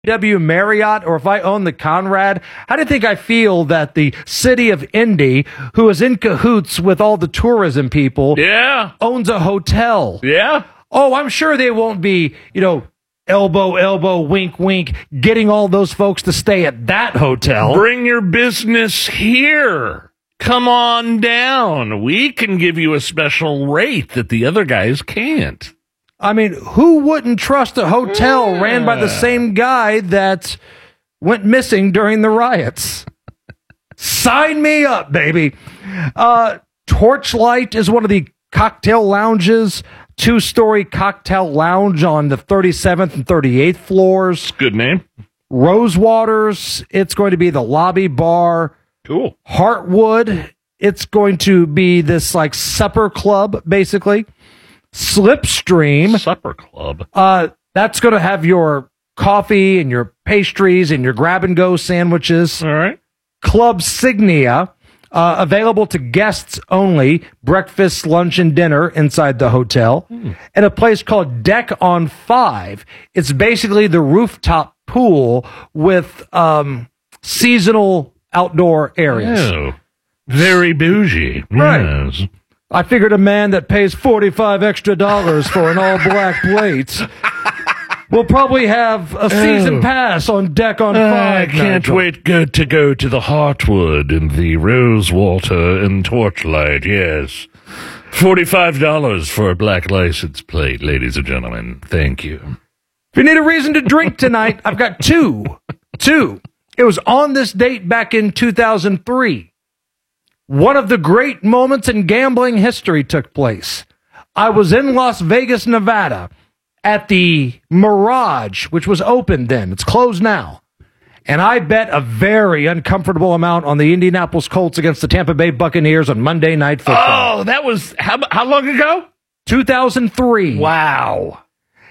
W Marriott or if I own the Conrad, how do you think I feel that the city of Indy, who is in cahoots with all the tourism people, owns a hotel? Yeah. Oh, I'm sure they won't be, elbow, wink, wink, getting all those folks to stay at that hotel. Bring your business here. Come on down. We can give you a special rate that the other guys can't. I mean, who wouldn't trust a hotel ran by the same guy that went missing during the riots? Sign me up, baby. Torchlight is one of the cocktail lounges, 2-story cocktail lounge on the 37th and 38th floors. Good name. Rosewaters, it's going to be the lobby bar. Cool. Heartwood, it's going to be this like supper club, basically. Slipstream Supper Club. That's going to have your coffee and your pastries and your grab-and-go sandwiches. All right. Club Signia, available to guests only, breakfast, lunch, and dinner inside the hotel. And a place called Deck on 5. It's basically the rooftop pool with seasonal outdoor areas. Oh, very bougie. Right. Yes. I figured a man that pays $45 extra for an all-black plate will probably have a season pass on Deck on 5. I can't wait to go to the Heartwood and the Rosewater and Torchlight, yes. $45 for a black license plate, ladies and gentlemen. Thank you. If you need a reason to drink tonight, I've got two. It was on this date back in 2003. One of the great moments in gambling history took place. I was in Las Vegas, Nevada, at the Mirage, which was open then. It's closed now. And I bet a very uncomfortable amount on the Indianapolis Colts against the Tampa Bay Buccaneers on Monday Night Football. Oh, that was how long ago? 2003. Wow.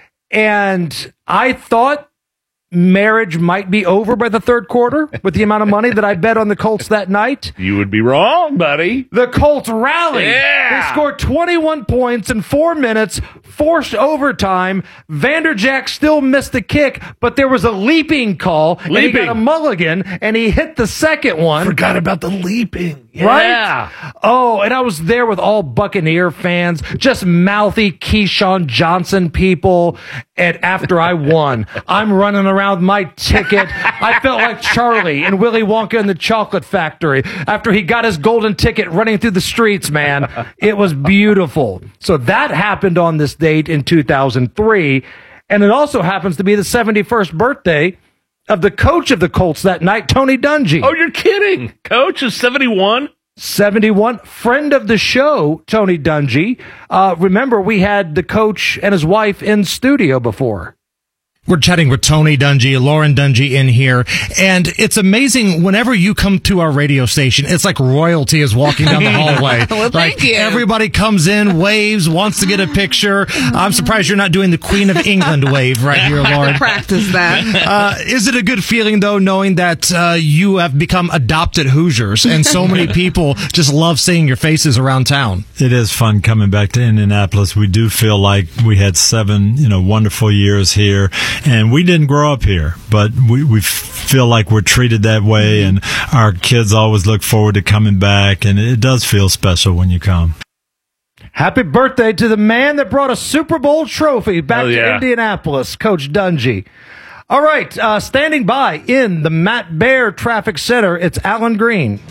And I thought marriage might be over by the third quarter with the amount of money that I bet on the Colts that night. You would be wrong, buddy. The Colts rallied. Yeah. They scored 21 points in 4 minutes, forced overtime. Vanderjagt still missed the kick, but there was a leaping call. And he got a mulligan, and he hit the second one. Forgot about the leaping. Yeah. Right? Oh, and I was there with all Buccaneer fans, just mouthy Keyshawn Johnson people. And after I won, I'm running around my ticket. I felt like Charlie and Willy Wonka in the Chocolate Factory after he got his golden ticket running through the streets, man. It was beautiful. So that happened on this date in 2003. And it also happens to be the 71st birthday of the coach of the Colts that night, Tony Dungy. Oh, you're kidding. Coach is 71? 71. Friend of the show, Tony Dungy. Remember, we had the coach and his wife in studio before. We're chatting with Tony Dungy, Lauren Dungy in here, and it's amazing whenever you come to our radio station, it's like royalty is walking down the hallway. Well, thank you. Everybody comes in, waves, wants to get a picture. I'm surprised you're not doing the Queen of England wave right here, Lauren. Practice that. Is it a good feeling, though, knowing that you have become adopted Hoosiers, and so many people just love seeing your faces around town? It is fun coming back to Indianapolis. We do feel like we had 7, wonderful years here. And we didn't grow up here, but we feel like we're treated that way, and our kids always look forward to coming back, and it does feel special when you come. Happy birthday to the man that brought a Super Bowl trophy back to Indianapolis, Coach Dungy. All right, standing by in the Matt Baer Traffic Center, it's Alan Green.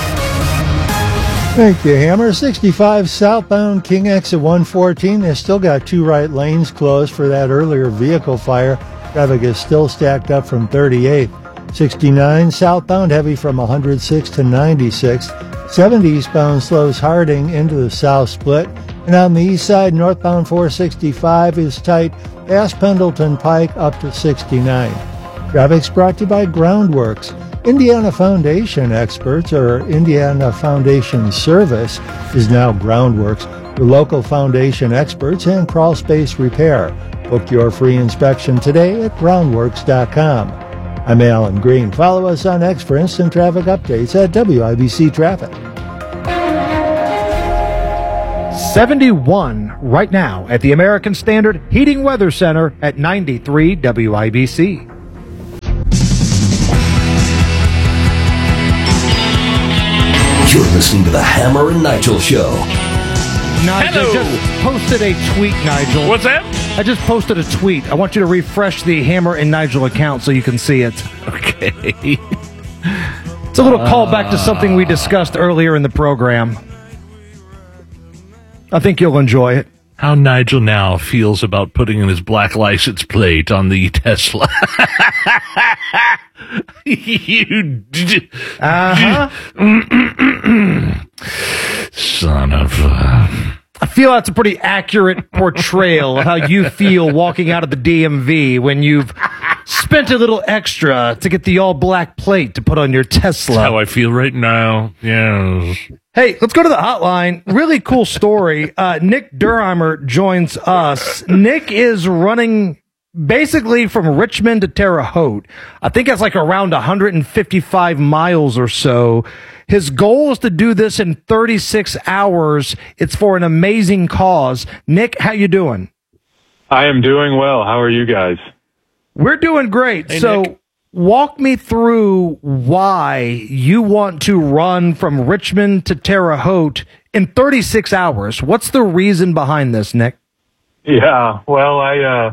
Thank you, Hammer. 65 southbound King Exit 114 has still got 2 right lanes closed for that earlier vehicle fire. Traffic is still stacked up from 38. 69 southbound heavy from 106 to 96. 70 eastbound slows Harding into the south split. And on the east side, northbound 465 is tight past Pendleton Pike up to 69. Traffic's brought to you by Groundworks. Indiana Foundation experts, or Indiana Foundation Service, is now Groundworks, your local foundation experts in crawl space repair. Book your free inspection today at groundworks.com. I'm Alan Green. Follow us on X for instant traffic updates at WIBC Traffic. 71 right now at the American Standard Heating Weather Center at 93 WIBC. listening to the Hammer and Nigel Show. Nigel Hello. just posted a tweet, Nigel. What's that? I just posted a tweet. I want you to refresh the Hammer and Nigel account so you can see it. Okay. It's a little callback to something we discussed earlier in the program. I think you'll enjoy it. How Nigel now feels about putting in his black license plate on the Tesla. Son of a... I feel that's a pretty accurate portrayal of how you feel walking out of the DMV when you've spent a little extra to get the all-black plate to put on your Tesla. How I feel right now. Yes. Hey, let's go to the hotline. Really cool story. Nick Durheimer joins us. Nick is running basically from Richmond to Terre Haute. I think that's like around 155 miles or so. His goal is to do this in 36 hours. It's for an amazing cause. Nick, how you doing? I am doing well. How are you guys? We're doing great. Hey, so Nick. walk me through why you want to run from Richmond to Terre Haute in 36 hours. What's the reason behind this, Nick? Yeah, well, I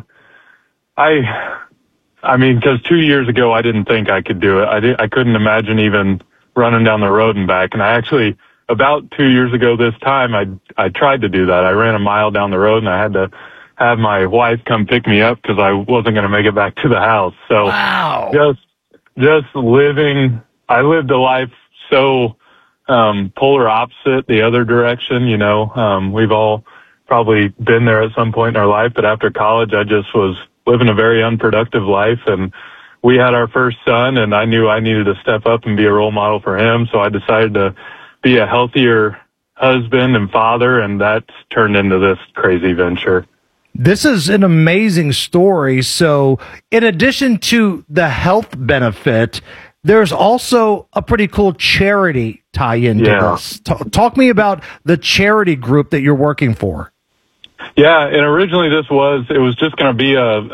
mean, because 2 years ago I didn't think I could do it. I couldn't imagine even running down the road and back. And I actually, about 2 years ago this time, I tried to do that. I ran a mile down the road and I had to have my wife come pick me up because I wasn't going to make it back to the house. So Wow. just living, I lived a life so polar opposite the other direction, you know. We've all probably been there at some point in our life, but after college, I just was living a very unproductive life. And we had our first son, and I knew I needed to step up and be a role model for him. So I decided to be a healthier husband and father, and that's turned into this crazy venture. This is an amazing story. So in addition to the health benefit, there's also a pretty cool charity tie-in to Yeah. this. Talk me about the charity group that you're working for. Yeah, and originally it was just going to be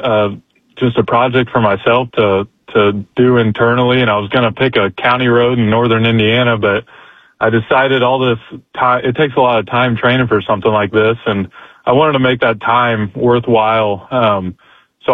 just a project for myself to do internally, and I was going to pick a county road in northern Indiana, but I decided all this time, it takes a lot of time training for something like this, and I wanted to make that time worthwhile. So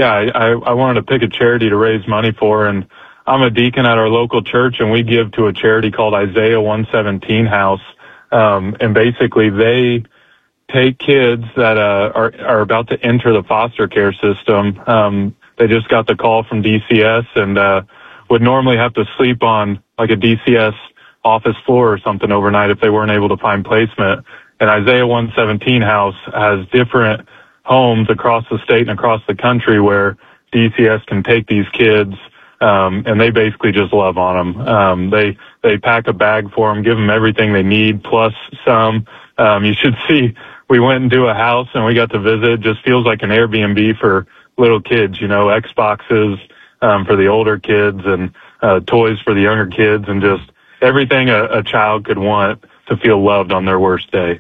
I wanted to pick a charity to raise money for, and I'm a deacon at our local church, and we give to a charity called Isaiah 117 House, and basically they take kids that are about to enter the foster care system. They just got the call from DCS and would normally have to sleep on like a DCS office floor or something overnight if they weren't able to find placement. And Isaiah 117 House has different homes across the state and across the country where DCS can take these kids, and they basically just love on them. They pack a bag for them, give them everything they need, plus some. You should see, we went into a house and we got to visit. It just feels like an Airbnb for little kids, you know, Xboxes for the older kids and toys for the younger kids, and just everything a child could want to feel loved on their worst day.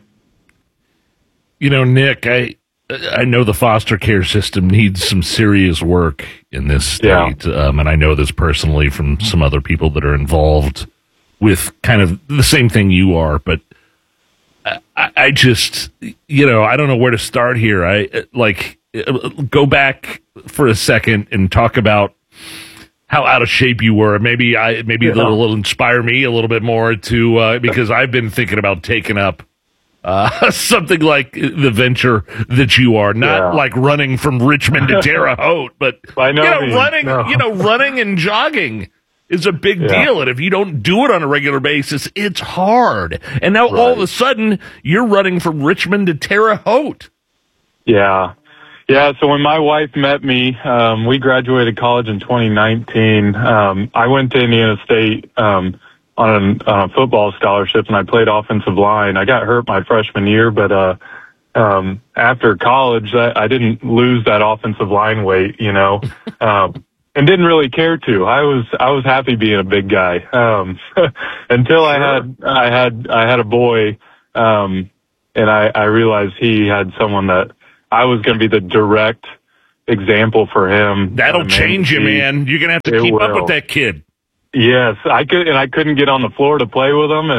You know, Nick, I know the foster care system needs some serious work in this state, and I know this personally from some other people that are involved with kind of the same thing you are, but I just, you know, I don't know where to start here. Go back for a second and talk about how out of shape you were. Maybe it'll inspire me a little bit more to, because I've been thinking about taking up something like the venture that you are, not like running from Richmond to Terre Haute, but running and jogging is a big deal. And if you don't do it on a regular basis, it's hard. And now all of a sudden you're running from Richmond to Terre Haute. Yeah. Yeah. So when my wife met me, we graduated college in 2019. I went to Indiana State, on a football scholarship, and I played offensive line. I got hurt my freshman year, but after college, I didn't lose that offensive line weight, you know, and didn't really care to. I was happy being a big guy until I had a boy, and I realized he had someone that I was going to be the direct example for him. That'll change you, man. You're going to have to keep up with that kid. Yes, I couldn't get on the floor to play with him, and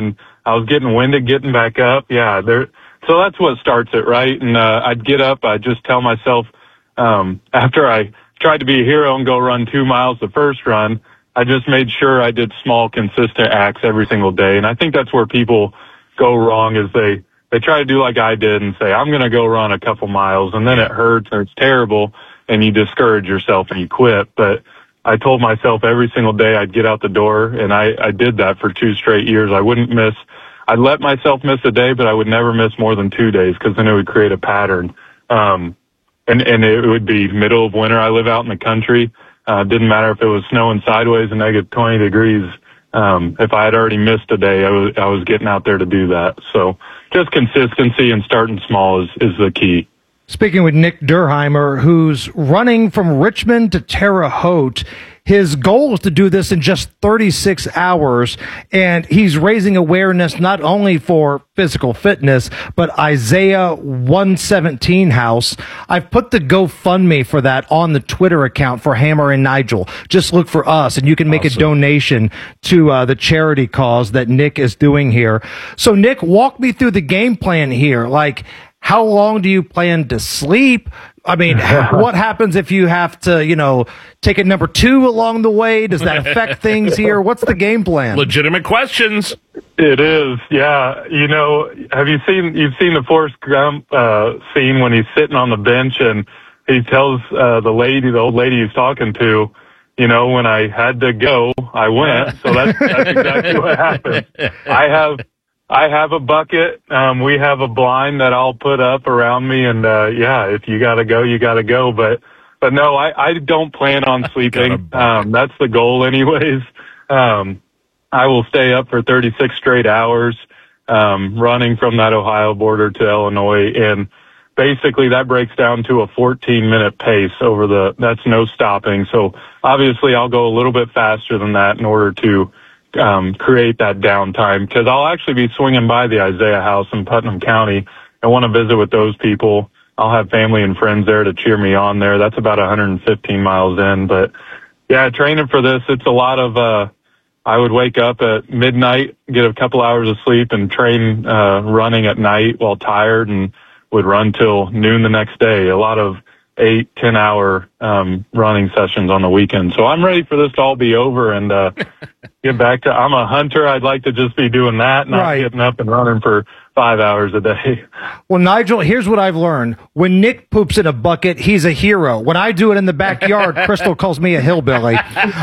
I was getting winded getting back up. Yeah, so that's what starts it, right? And I'd get up, I'd just tell myself, after I tried to be a hero and go run 2 miles the first run, I just made sure I did small, consistent acts every single day. And I think that's where people go wrong, is they try to do like I did and say, I'm going to go run a couple miles, and then it hurts or it's terrible, and you discourage yourself and you quit. But I told myself every single day I'd get out the door, and I did that for 2 straight years. I'd let myself miss a day, but I would never miss more than 2 days, because then it would create a pattern. And it would be middle of winter. I live out in the country. Didn't matter if it was snowing sideways and negative 20 degrees. If I had already missed a day, I was getting out there to do that. So just consistency and starting small is the key. Speaking with Nick Durheimer, who's running from Richmond to Terre Haute. His goal is to do this in just 36 hours, and he's raising awareness not only for physical fitness, but Isaiah 117 House. I've put the GoFundMe for that on the Twitter account for Hammer and Nigel. Just look for us, and you can make a donation to the charity cause that Nick is doing here. So, Nick, walk me through the game plan here. Like, how long do you plan to sleep? I mean, what happens if you have to, take a number 2 along the way? Does that affect things here? What's the game plan? Legitimate questions. It is, yeah. You've seen the Forrest Gump scene when he's sitting on the bench and he tells the old lady he's talking to, when I had to go, I went. So that's exactly what happened. I have a bucket. We have a blind that I'll put up around me, and if you gotta go, you gotta go. But no, I don't plan on sleeping. That's the goal, anyways. I will stay up for 36 straight hours, running from that Ohio border to Illinois, and basically that breaks down to a 14-minute pace that's no stopping. So obviously I'll go a little bit faster than that in order to create that downtime, because I'll actually be swinging by the Isaiah House in Putnam County. I want to visit with those people. I'll have family and friends there to cheer me on there. That's about 115 miles in. But yeah, training for this, it's a lot of, I would wake up at midnight, get a couple hours of sleep, and train running at night while tired, and would run till noon the next day. A lot of 8-10 hour running sessions on the weekend. So I'm ready for this to all be over and get back to, I'm a hunter. I'd like to just be doing that, not getting up and running for 5 hours a day. Well, Nigel, here's what I've learned. When Nick poops in a bucket, he's a hero. When I do it in the backyard, Crystal calls me a hillbilly.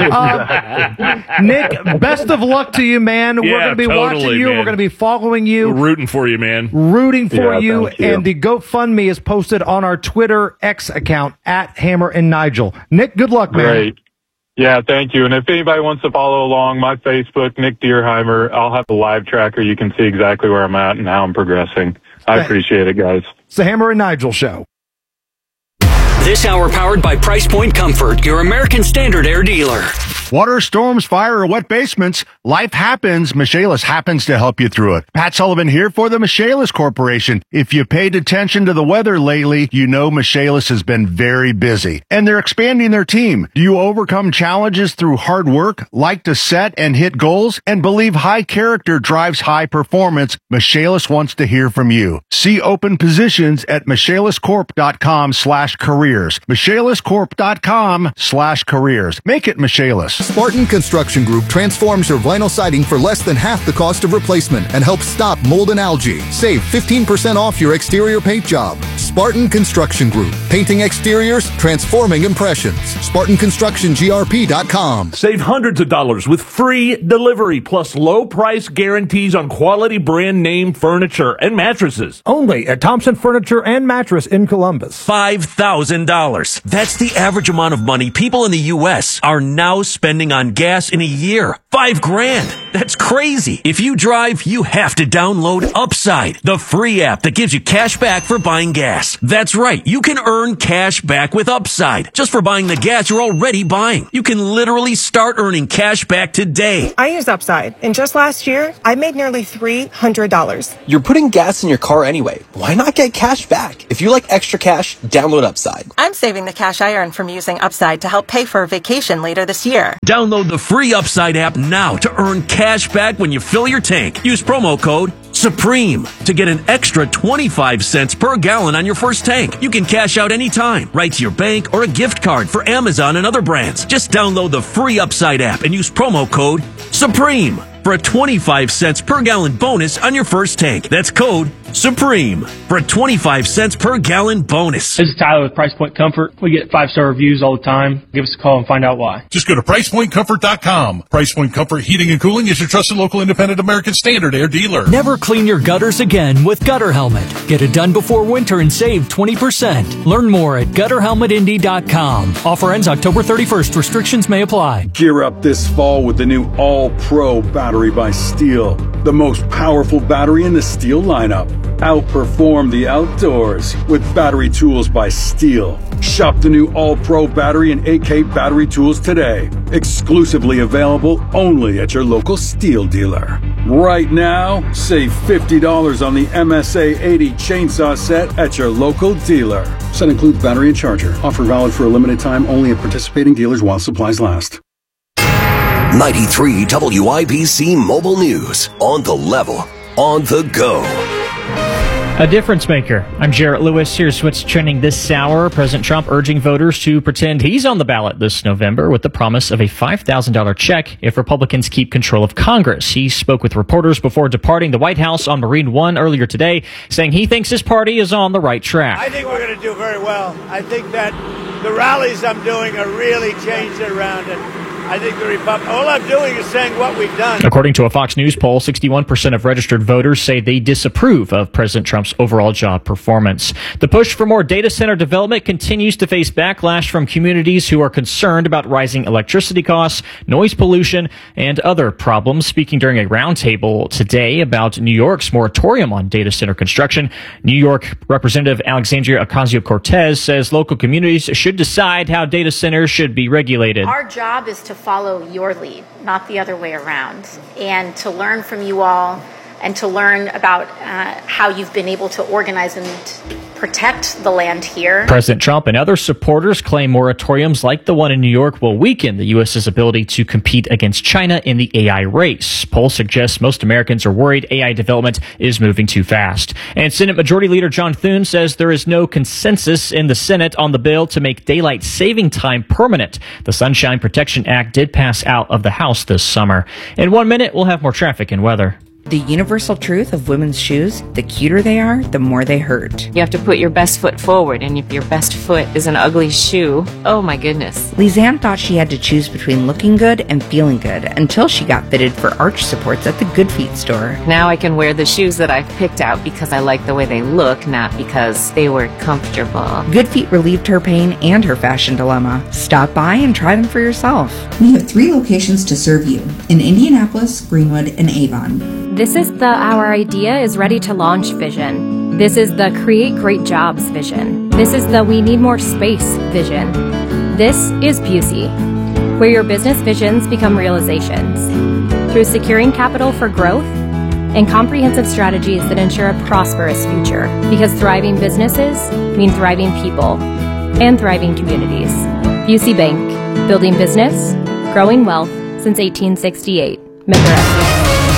Nick, best of luck to you, man. Yeah, we're going to be watching you. Man. We're going to be following you. We're rooting for you, man. Rooting for you. Thank you. And the GoFundMe is posted on our Twitter X account at Hammer and Nigel. Nick, good luck, man. Great. Yeah, thank you. And if anybody wants to follow along, my Facebook, Nick Durheimer, I'll have a live tracker. You can see exactly where I'm at and how I'm progressing. I appreciate it, guys. It's the Hammer and Nigel Show. This hour powered by Price Point Comfort, your American Standard Air dealer. Water, storms, fire, or wet basements, life happens. Michaelis happens to help you through it. Pat Sullivan here for the Michaelis Corporation. If you paid attention to the weather lately, you know Michaelis has been very busy. And they're expanding their team. Do you overcome challenges through hard work, like to set and hit goals, and believe high character drives high performance? Michaelis wants to hear from you. See open positions at michaeliscorp.com/careers. michaeliscorp.com/careers. Make it Michaelis. Spartan Construction Group transforms your vinyl siding for less than half the cost of replacement and helps stop mold and algae. Save 15% off your exterior paint job. Spartan Construction Group. Painting exteriors, transforming impressions. SpartanConstructionGRP.com. Save hundreds of dollars with free delivery plus low price guarantees on quality brand name furniture and mattresses. Only at Thompson Furniture and Mattress in Columbus. $5,000. That's the average amount of money people in the U.S. are now spending on gas in a year. $5,000. That's crazy. If you drive, you have to download Upside, the free app that gives you cash back for buying gas. That's right. You can earn cash back with Upside just for buying the gas you're already buying. You can literally start earning cash back today. I use Upside, and just last year, I made nearly $300. You're putting gas in your car anyway. Why not get cash back? If you like extra cash, download Upside. I'm saving the cash I earn from using Upside to help pay for a vacation later this year. Download the free Upside app now to earn cash cash back when you fill your tank. Use promo code SUPREME to get an extra 25 cents per gallon on your first tank. You can cash out anytime, right to your bank or a gift card for Amazon and other brands. Just download the free Upside app and use promo code SUPREME for a 25 cents per gallon bonus on your first tank. That's code SUPREME for a 25 cents per gallon bonus. This is Tyler with Price Point Comfort. We get 5-star reviews all the time. Give us a call and find out why. Just go to PricePointComfort.com. Price Point Comfort Heating and Cooling is your trusted local independent American Standard Air dealer. Never clean your gutters again with Gutter Helmet. Get it done before winter and save 20%. Learn more at GutterHelmetIndy.com. Offer ends October 31st. Restrictions may apply. Gear up this fall with the new All-Pro battery by Steel. The most powerful battery in the Steel lineup. Outperform the outdoors with battery tools by Steel. Shop the new All-Pro battery and AK battery tools today. Exclusively available only at your local Steel dealer. Right now, save $50 on the MSA 80 chainsaw set at your local dealer. Set includes battery and charger. Offer valid for a limited time only at participating dealers while supplies last. 93 WIBC Mobile News. On the level. On the go. A difference maker. I'm Jarrett Lewis. Here's what's trending this hour. President Trump urging voters to pretend he's on the ballot this November with the promise of a $5,000 check if Republicans keep control of Congress. He spoke with reporters before departing the White House on Marine One earlier today, saying he thinks his party is on the right track. I think we're going to do very well. I think that the rallies I'm doing are really changed it around, and I think all I'm doing is saying what we've done. According to a Fox News poll, 61% of registered voters say they disapprove of President Trump's overall job performance. The push for more data center development continues to face backlash from communities who are concerned about rising electricity costs, noise pollution, and other problems. Speaking during a roundtable today about New York's moratorium on data center construction, New York Representative Alexandria Ocasio-Cortez says local communities should decide how data centers should be regulated. Our job is to follow your lead, not the other way around, and to learn from you all and to learn about how you've been able to organize and protect the land here. President Trump and other supporters claim moratoriums like the one in New York will weaken the U.S.'s ability to compete against China in the AI race. Polls suggest most Americans are worried AI development is moving too fast. And Senate Majority Leader John Thune says there is no consensus in the Senate on the bill to make daylight saving time permanent. The Sunshine Protection Act did pass out of the House this summer. In 1 minute, we'll have more traffic and weather. The universal truth of women's shoes, the cuter they are, the more they hurt. You have to put your best foot forward, and if your best foot is an ugly shoe, oh my goodness. Lisanne thought she had to choose between looking good and feeling good until she got fitted for arch supports at the Good Feet store. Now I can wear the shoes that I've picked out because I like the way they look, not because they were comfortable. Good Feet relieved her pain and her fashion dilemma. Stop by and try them for yourself. We have 3 locations to serve you in Indianapolis, Greenwood, and Avon. This is the Our Idea is Ready to Launch vision. This is the Create Great Jobs vision. This is the We Need More Space vision. This is Busey, where your business visions become realizations. Through securing capital for growth and comprehensive strategies that ensure a prosperous future. Because thriving businesses mean thriving people and thriving communities. Busey Bank, building business, growing wealth since 1868. Member FDIC.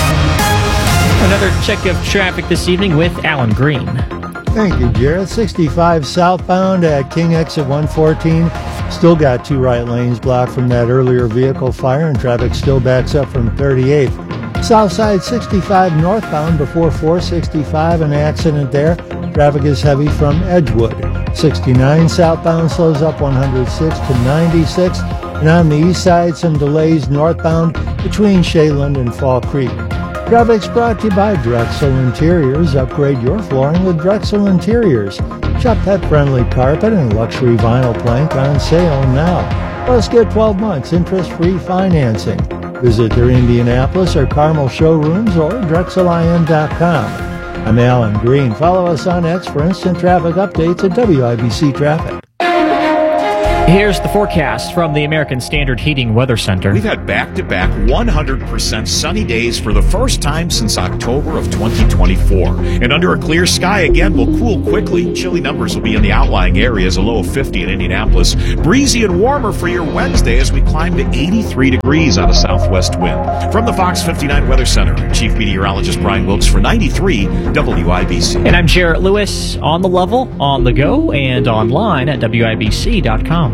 Another check of traffic this evening with Alan Green. Thank you, Jared. 65 southbound at King Exit 114. Still got 2 right lanes blocked from that earlier vehicle fire, and traffic still backs up from 38. Southside 65 northbound before 465, an accident there. Traffic is heavy from Edgewood. 69 southbound slows up 106 to 96. And on the east side, some delays northbound between Shaland and Fall Creek. Traffic's brought to you by Drexel Interiors. Upgrade your flooring with Drexel Interiors. Shop pet-friendly carpet and luxury vinyl plank on sale now. Plus, get 12 months interest-free financing. Visit their Indianapolis or Carmel showrooms or DrexelIN.com. I'm Alan Green. Follow us on X for instant traffic updates at WIBC Traffic. Here's the forecast from the American Standard Heating Weather Center. We've had back-to-back 100% sunny days for the first time since October of 2024. And under a clear sky again will cool quickly. Chilly numbers will be in the outlying areas, a low of 50 in Indianapolis. Breezy and warmer for your Wednesday as we climb to 83 degrees on a southwest wind. From the Fox 59 Weather Center, Chief Meteorologist Brian Wilkes for 93 WIBC. And I'm Jarrett Lewis, on the level, on the go, and online at WIBC.com.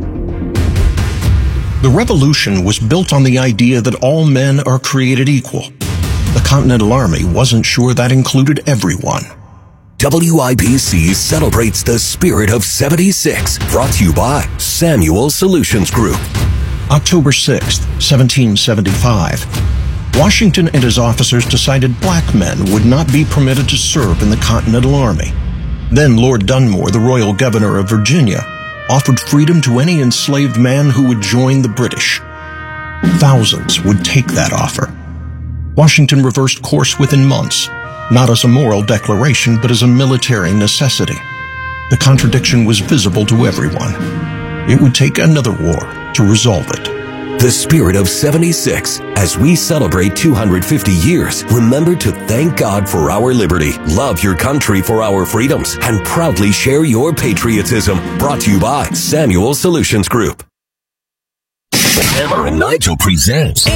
The revolution was built on the idea that all men are created equal. The Continental Army wasn't sure that included everyone. WIBC celebrates the spirit of 76, brought to you by Samuel Solutions Group. October 6th, 1775. Washington and his officers decided black men would not be permitted to serve in the Continental Army. Then Lord Dunmore, the royal governor of Virginia, offered freedom to any enslaved man who would join the British. Thousands would take that offer. Washington reversed course within months, not as a moral declaration, but as a military necessity. The contradiction was visible to everyone. It would take another war to resolve it. The spirit of 76. As we celebrate 250 years, remember to thank God for our liberty, love your country for our freedoms, and proudly share your patriotism. Brought to you by Samuel Solutions Group. Hammer and Nigel presents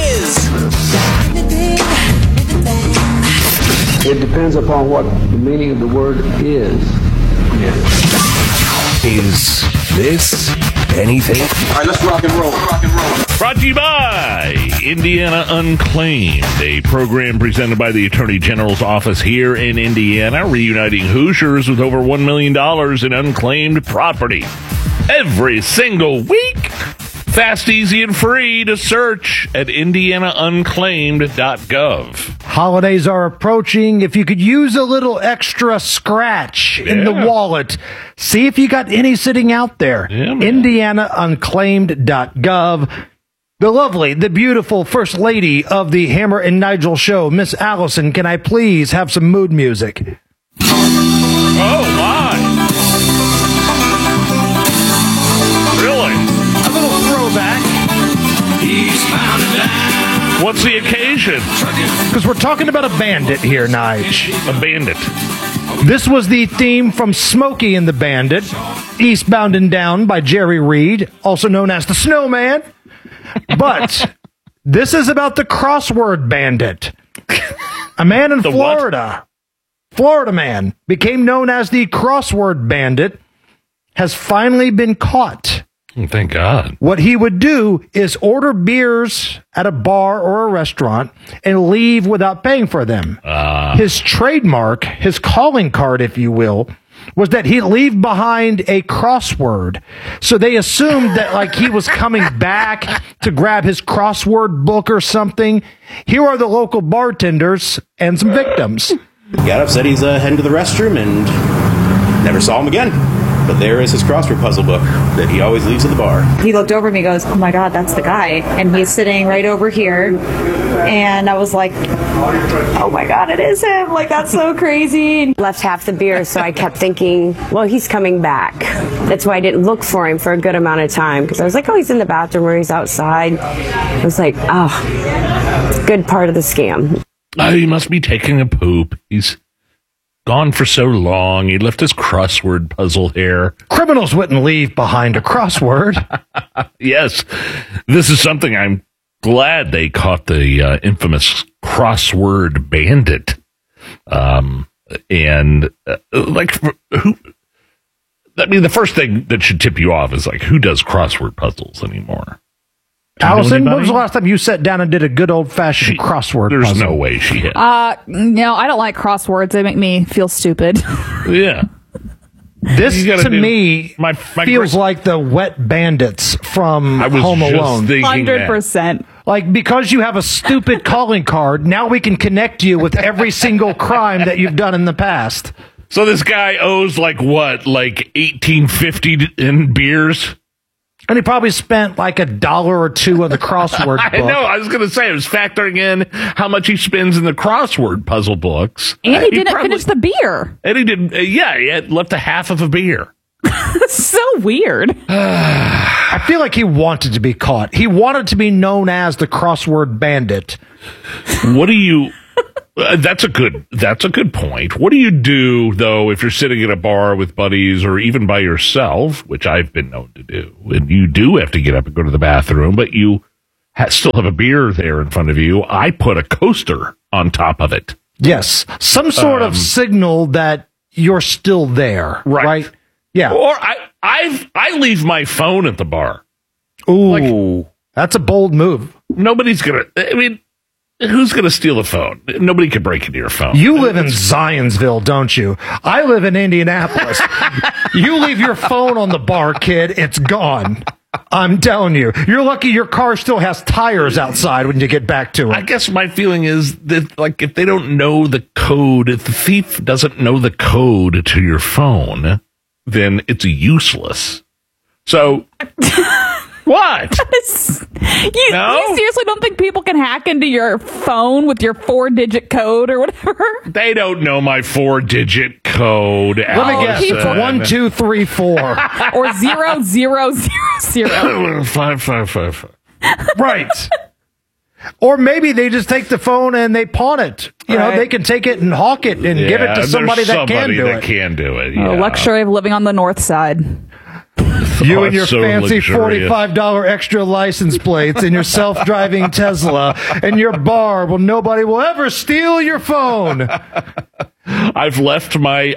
It depends upon what the meaning of the word is. Is this anything? All right, let's rock and roll. Brought to you by Indiana Unclaimed, a program presented by the Attorney General's office here in Indiana, reuniting Hoosiers with over $1 million in unclaimed property. Every single week. Fast, easy, and free to search at indianaunclaimed.gov. Holidays are approaching. If you could use a little extra scratch in the wallet, see if you got any sitting out there. indianaunclaimed.gov. The lovely, the beautiful First Lady of the Hammer and Nigel Show, Miss Allison, can I please have some mood music? Oh, my. Really? A little throwback. What's the occasion? Because we're talking about a bandit here, Nige. A bandit. This was the theme from Smokey and the Bandit, Eastbound and Down by Jerry Reed, also known as the Snowman. But this is about the crossword bandit. A man in Florida, Florida man, became known as the crossword bandit, has finally been caught. Thank God. What he would do is order beers at a bar or a restaurant and leave without paying for them. His trademark, his calling card, if you will, was that he'd leave behind a crossword. So they assumed that like he was coming back to grab his crossword book or something. Here are the local bartenders and some victims. Got up, said he's heading to the restroom, and never saw him again. But there is his crossword puzzle book that he always leaves at the bar. He looked over at me and goes, "Oh my God, that's the guy." And he's sitting right over here. And I was like, "Oh my God, it is him." Like, that's so crazy. Left half the beer, so I kept thinking, well, he's coming back. That's why I didn't look for him for a good amount of time. Because I was like, oh, he's in the bathroom or he's outside. I was like, oh, it's a good part of the scam. He must be taking a poop. He's gone for so long. He left his crossword puzzle here. Criminals wouldn't leave behind a crossword. Yes. This is something I'm glad they caught the infamous crossword bandit. The first thing that should tip you off is like, who does crossword puzzles anymore? Allison, when was the last time you sat down and did a good old-fashioned crossword There's puzzle? no way she hit. No, I don't like crosswords. They make me feel stupid. Yeah. This, to me, feels like the Wet Bandits from Home Alone. 100%. Like, because you have a stupid calling card, now we can connect you with every single crime that you've done in the past. So this guy owes, like $18.50 in beers? And he probably spent like $1 or $2 on the crossword book. I know. I was going to say, I was factoring in how much he spends in the crossword puzzle books. And he didn't finish the beer. And he did. He had left a half of a beer. So weird. I feel like he wanted to be caught. He wanted to be known as the crossword bandit. What do you... That's a good point. What do you do, though, if you're sitting at a bar with buddies or even by yourself, which I've been known to do, and you do have to get up and go to the bathroom, but you still have a beer there in front of you? I put a coaster on top of it. Yes. Some sort of signal that you're still there. Right? Yeah. Or I leave my phone at the bar. Ooh. That's a bold move. Nobody's going to... I mean... Who's going to steal the phone? Nobody can break into your phone. You live in Zionsville, don't you? I live in Indianapolis. You leave your phone on the bar, kid, it's gone. I'm telling you. You're lucky your car still has tires outside when you get back to it. I guess my feeling is that, like, if they don't know the code, if the thief doesn't know the code to your phone, then it's useless. So... What? You seriously don't think people can hack into your phone with your 4-digit code or whatever? They don't know my 4-digit code. Let me guess. 1, 2, 3, 4. Or 0, 0, 0, 0. 5, 5, 5, 5. Right. Or maybe they just take the phone and they pawn it. You know, they can take it and hawk it and give it to somebody that can do it. Yeah. Luxury of living on the north side. You and your fancy $45 extra license plates and your self-driving Tesla and your bar. Well, nobody will ever steal your phone. I've left my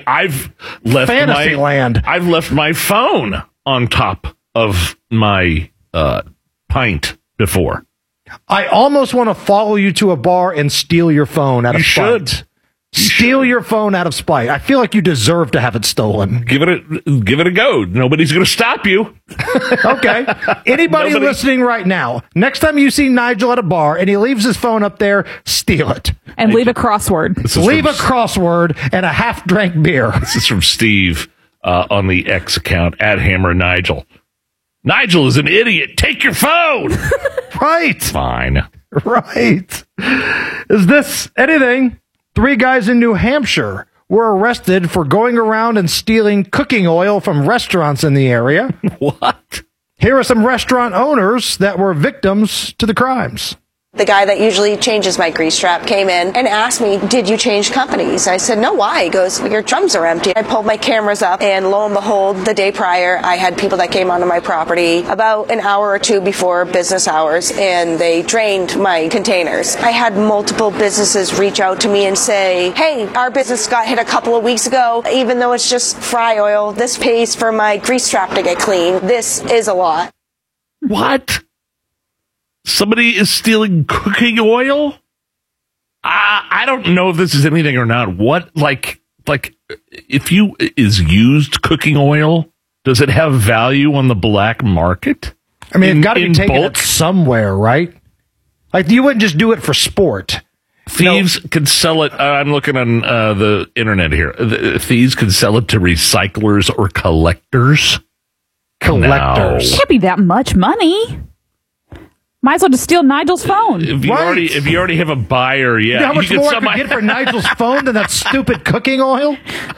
phone on top of my pint before. I almost want to follow you to a bar and steal your phone out of spite. Steal your phone out of spite. I feel like you deserve to have it stolen. Give it a go. Nobody's going to stop you. Okay. Anybody listening right now, next time you see Nigel at a bar and he leaves his phone up there, steal it. And leave a crossword. Leave a crossword and a half-drank beer. This is from Steve on the X account, @HammerNigel. Nigel is an idiot. Take your phone. Right. Fine. Right. Is this anything? 3 guys in New Hampshire were arrested for going around and stealing cooking oil from restaurants in the area. What? Here are some restaurant owners that were victims to the crimes. The guy that usually changes my grease trap came in and asked me, did you change companies? I said, no, why? He goes, your drums are empty. I pulled my cameras up, and lo and behold, the day prior, I had people that came onto my property about an hour or two before business hours, and they drained my containers. I had multiple businesses reach out to me and say, hey, our business got hit a couple of weeks ago. Even though it's just fry oil, this pays for my grease trap to get clean. This is a lot. What? Somebody is stealing cooking oil? I don't know if this is anything or not. What, like, if is used cooking oil, does it have value on the black market? I mean, it's got to be taken somewhere, right? Like, you wouldn't just do it for sport. Thieves can sell it. I'm looking on the internet here. Thieves can sell it to recyclers or collectors. Collectors. It can't be that much money. Might as well just steal Nigel's phone. If you already have a buyer, How much more I could get for Nigel's phone than that stupid cooking oil?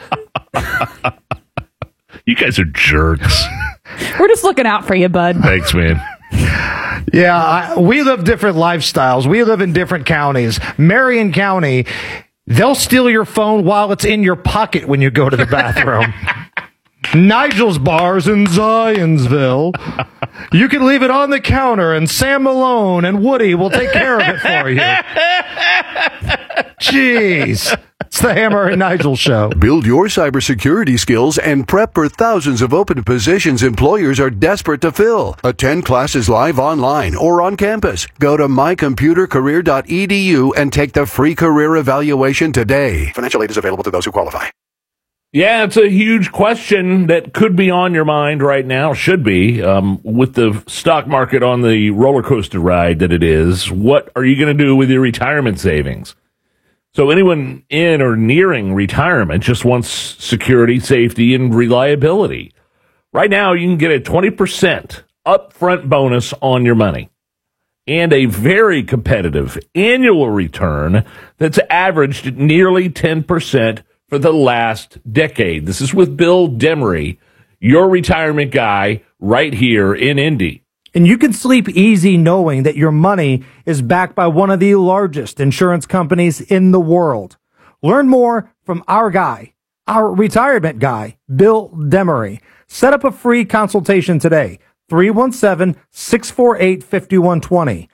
You guys are jerks. We're just looking out for you, bud. Thanks, man. Yeah, we live different lifestyles. We live in different counties. Marion County, they'll steal your phone while it's in your pocket when you go to the bathroom. Nigel's Bars in Zionsville. You can leave it on the counter, and Sam Malone and Woody will take care of it for you. Jeez. It's the Hammer and Nigel Show. Build your cybersecurity skills and prep for thousands of open positions employers are desperate to fill. Attend classes live online or on campus. Go to mycomputercareer.edu and take the free career evaluation today. Financial aid is available to those who qualify. Yeah, it's a huge question that could be on your mind right now, should be, with the stock market on the roller coaster ride that it is. What are you going to do with your retirement savings? So anyone in or nearing retirement just wants security, safety, and reliability. Right now, you can get a 20% upfront bonus on your money and a very competitive annual return that's averaged nearly 10% for the last decade. This is with Bill Demery, your retirement guy, right here in Indy. And you can sleep easy knowing that your money is backed by one of the largest insurance companies in the world. Learn more from our retirement guy, Bill Demery. Set up a free consultation today. 317-648-5120.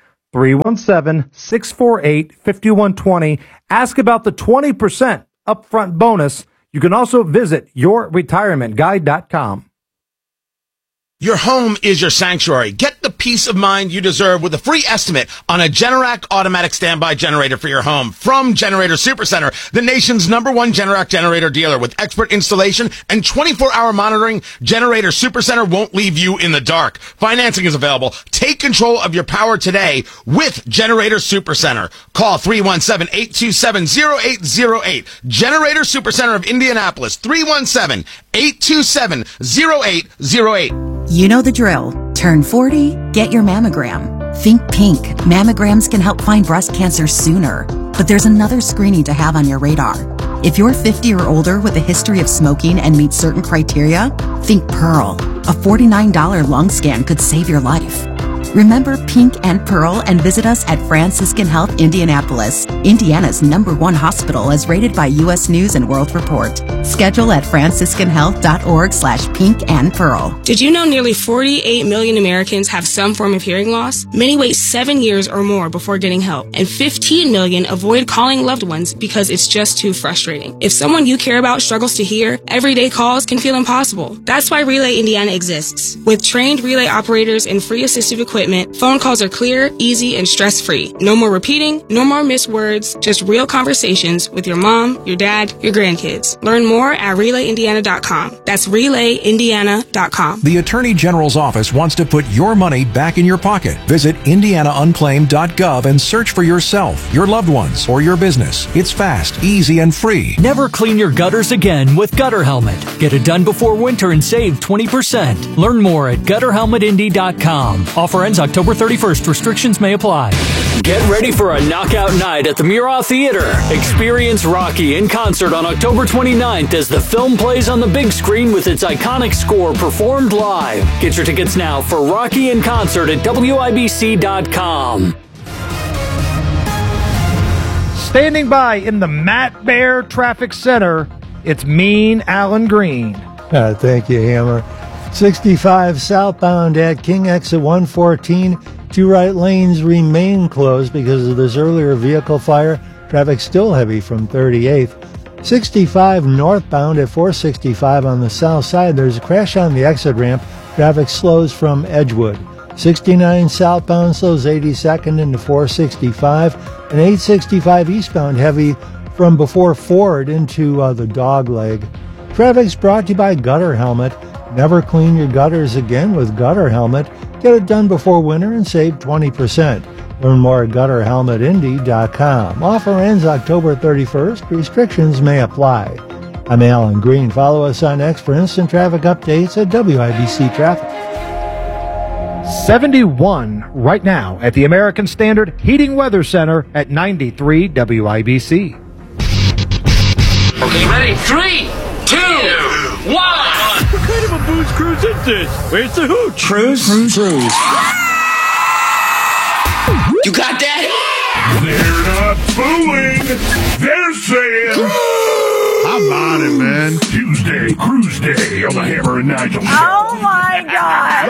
317-648-5120. Ask about the 20% upfront bonus. You can also visit yourretirementguide.com. Your home is your sanctuary. Get the peace of mind you deserve with a free estimate on a Generac automatic standby generator for your home from Generator Supercenter, the nation's #1 Generac generator dealer. With expert installation and 24-hour monitoring, Generator Supercenter won't leave you in the dark. Financing is available. Take control of your power today with Generator Supercenter. Call 317-827-0808. Generator Supercenter of Indianapolis, 317-827-0808. You know the drill. Turn 40, get your mammogram. Think pink. Mammograms can help find breast cancer sooner. But there's another screening to have on your radar. If you're 50 or older with a history of smoking and meet certain criteria, think Pearl. A $49 lung scan could save your life. Remember Pink and Pearl and visit us at Franciscan Health Indianapolis, Indiana's #1 hospital as rated by U.S. News and World Report. Schedule at franciscanhealth.org/pink and pearl. Did you know nearly 48 million Americans have some form of hearing loss? Many wait 7 years or more before getting help, and 15 million avoid calling loved ones because it's just too frustrating. If someone you care about struggles to hear, everyday calls can feel impossible. That's why Relay Indiana exists. With trained relay operators and free assistive equipment, phone calls are clear, easy, and stress-free. No more repeating, no more missed words, just real conversations with your mom, your dad, your grandkids. Learn more at RelayIndiana.com. That's RelayIndiana.com. The Attorney General's office wants to put your money back in your pocket. Visit IndianaUnclaimed.gov and search for yourself, your loved ones, or your business. It's fast, easy, and free. Never clean your gutters again with Gutter Helmet. Get it done before winter and save 20%. Learn more at GutterHelmetIndy.com. Offer ends October 31st. Restrictions may apply. Get ready for a knockout night at the Murat Theater. Experience Rocky in concert on October 29th as the film plays on the big screen with its iconic score performed live. Get your tickets now for Rocky in concert at WIBC.com. Standing by in the Matt Bear Traffic Center, it's Mean Alan Green. Thank you, Hammer. 65 southbound at King exit 114. Two right lanes remain closed because of this earlier vehicle fire. Traffic still heavy from 38th. 65 northbound at 465 on the south side. There's a crash on the exit ramp. Traffic slows from Edgewood. 69 southbound slows 82nd into 465. And 865 eastbound heavy from before Ford into the dog leg. Traffic's brought to you by Gutter Helmet. Never clean your gutters again with Gutter Helmet. Get it done before winter and save 20%. Learn more at GutterHelmetIndy.com. Offer ends October 31st. Restrictions may apply. I'm Alan Green. Follow us on X for instant traffic updates at WIBC Traffic. 71 right now at the American Standard Heating Weather Center at 93 WIBC. Okay, ready? 3, 2, 1. What kind of a booze cruise is this? Where's the hooch? Cruise. You got that? They're not fooling. They're saying. I'm on it, man. Tuesday, Cruise Day on the Hammer and Nigel show. Oh my God!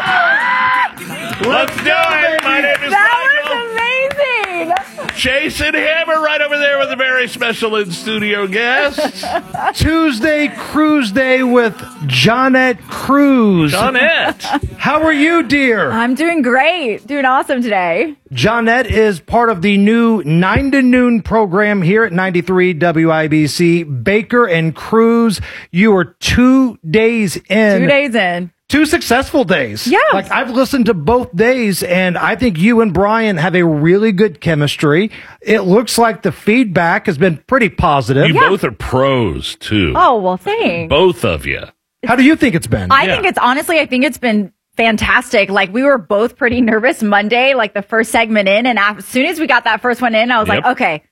Let's do it. My name is That Nigel. was amazing! Jason Hammer right over there with a very special in-studio guest. Tuesday Cruise Day with Johnette Cruz. Johnette. How are you, dear? I'm doing great. Doing awesome today. Johnette is part of the new 9 to noon program here at 93 WIBC. Baker and Cruz, you are 2 days in. 2 days in. 2 successful days. Yeah. Like, I've listened to both days, and I think you and Brian have a really good chemistry. It looks like the feedback has been pretty positive. You both are pros, too. Oh, well, thanks. Both of you. How do you think it's been? I think it's been fantastic. Like, we were both pretty nervous Monday, like the first segment in, and as soon as we got that first one in, I was like, okay,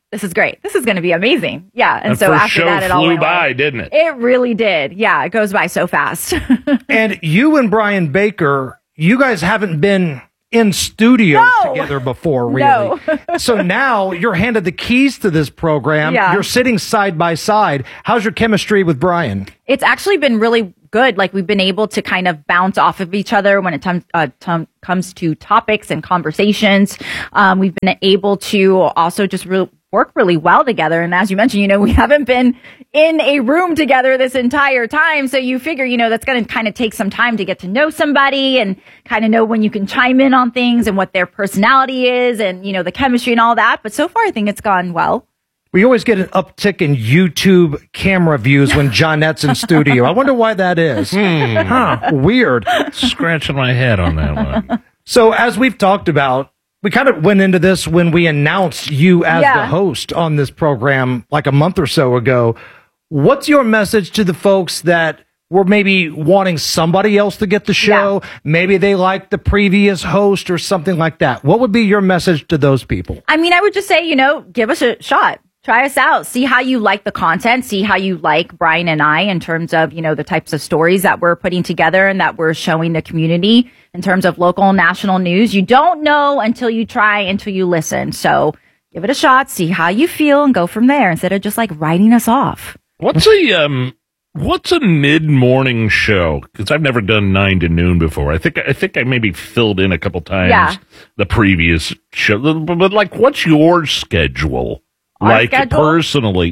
this is great. This is going to be amazing. Yeah. And so first after show that, it all flew went by, well. didn't it? It really did. Yeah. It goes by so fast. And you and Brian Baker, you guys haven't been in studio together before, really. No. So now you're handed the keys to this program. Yeah. You're sitting side by side. How's your chemistry with Brian? It's actually been really good. Like, we've been able to kind of bounce off of each other when it comes to topics and conversations. We've been able to also just work really well together. And as you mentioned, we haven't been in a room together this entire time. So you figure, that's going to kind of take some time to get to know somebody and kind of know when you can chime in on things and what their personality is and, the chemistry and all that. But so far, I think it's gone well. We always get an uptick in YouTube camera views when Johnette's in studio. I wonder why that is. Weird. Scratching my head on that one. So as we've talked about, we kind of went into this when we announced you as the host on this program like a month or so ago. What's your message to the folks that were maybe wanting somebody else to get the show? Yeah. Maybe they liked the previous host or something like that. What would be your message to those people? I mean, I would just say, give us a shot. Try us out. See how you like the content. See how you like Brian and I in terms of, the types of stories that we're putting together and that we're showing the community in terms of local and national news. You don't know until you try, until you listen. So give it a shot, see how you feel, and go from there instead of just like writing us off. What's a mid-morning show? Because I've never done 9 to noon before. I think I maybe filled in a couple times the previous show. But like, what's your schedule? Personally?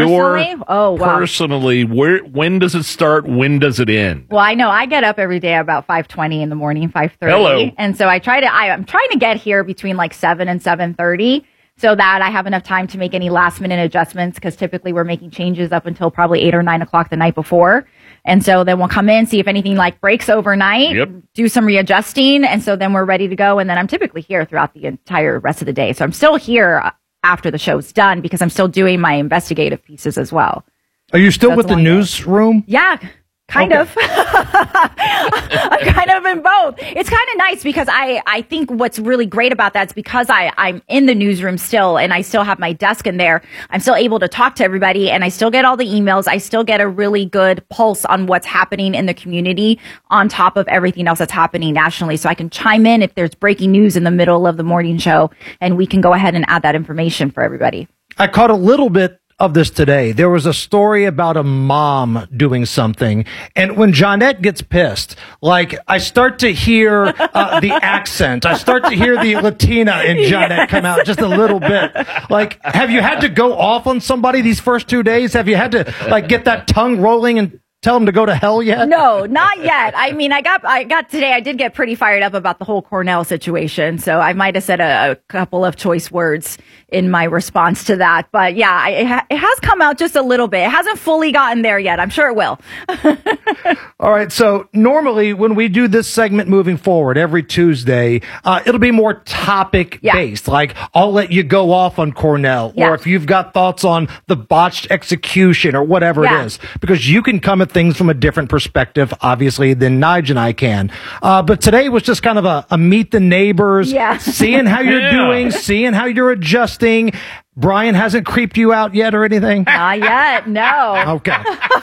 Personally, when does it start? When does it end? Well, I know I get up every day about 5:20 in the morning, 5:30. Hello. And so I'm trying to get here between like 7 and 7:30 so that I have enough time to make any last minute adjustments, because typically we're making changes up until probably 8 or 9 o'clock the night before. And so then we'll come in, see if anything like breaks overnight, do some readjusting. And so then we're ready to go. And then I'm typically here throughout the entire rest of the day. So I'm still here after the show's done because I'm still doing my investigative pieces as well. Are you still with the newsroom? Yeah, kind of. I'm kind of in both. It's kind of nice because I think what's really great about that is because I'm in the newsroom still and I still have my desk in there. I'm still able to talk to everybody and I still get all the emails. I still get a really good pulse on what's happening in the community on top of everything else that's happening nationally. So I can chime in if there's breaking news in the middle of the morning show and we can go ahead and add that information for everybody. I caught a little bit of this today. There was a story about a mom doing something, and when Johnette gets pissed, like, I start to hear the accent. I start to hear the Latina in Johnette come out just a little bit. Like, have you had to go off on somebody these first 2 days? Have you had to like get that tongue rolling and tell them to go to hell yet? No, not yet. I mean, I got today. I did get pretty fired up about the whole Cornell situation. So I might have said a couple of choice words in my response to that. But yeah, it has come out just a little bit. It hasn't fully gotten there yet. I'm sure it will. All right. So normally when we do this segment moving forward every Tuesday, it'll be more topic based. Like, I'll let you go off on Cornell, or if you've got thoughts on the botched execution or whatever it is, because you can come at things from a different perspective, obviously, than Nige and I can. But today was just kind of a meet the neighbors, seeing how you're doing, seeing how you're adjusting. Brian hasn't creeped you out yet or anything? Not yet, no. Okay.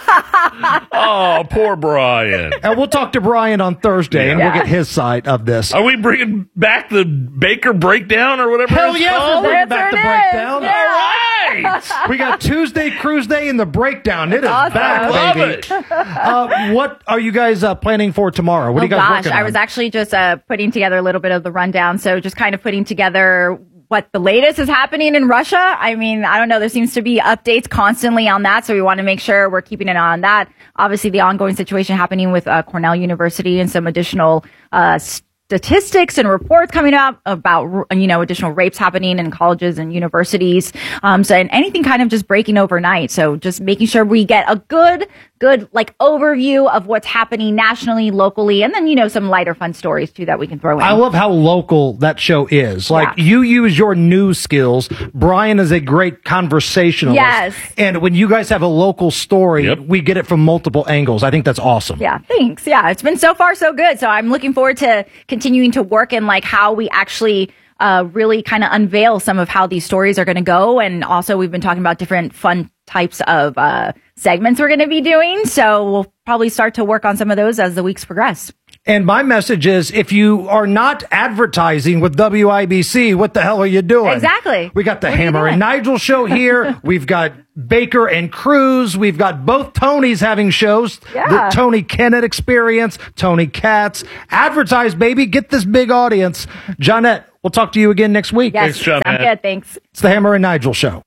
Oh, poor Brian. And we'll talk to Brian on Thursday, and we'll get his side of this. Are we bringing back the Baker breakdown or whatever? Hell yes, we're bringing back the breakdown. Yeah. All right. We got Tuesday Cruise Day and the breakdown. It is awesome. back, baby. Love it. What are you guys planning for tomorrow? What are you guys working on? I was actually just putting together a little bit of the rundown. So just kind of putting together what the latest is happening in Russia. I mean, I don't know. There seems to be updates constantly on that. So we want to make sure we're keeping an eye on that. Obviously, the ongoing situation happening with Cornell University and some additional statistics and reports coming up about, additional rapes happening in colleges and universities. And anything kind of just breaking overnight. So just making sure we get a good like overview of what's happening nationally, locally, and then, some lighter fun stories too that we can throw in. I love how local that show is. Like, you use your news skills. Brian is a great conversationalist. Yes. And when you guys have a local story, we get it from multiple angles. I think that's awesome. Yeah, thanks. Yeah, it's been so far so good. So I'm looking forward to continuing to work in like how we actually really kind of unveil some of how these stories are going to go. And also we've been talking about different fun types of segments we're going to be doing. So we'll probably start to work on some of those as the weeks progress. And my message is, if you are not advertising with WIBC, what the hell are you doing? Exactly. We got the Hammer and Nigel show here. We've got Baker and Cruz. We've got both Tonys having shows. Yeah. The Tony Kennett Experience, Tony Katz. Advertise, baby. Get this big audience. Johnette, we'll talk to you again next week. Yes, sounds good. Thanks. It's the Hammer and Nigel show.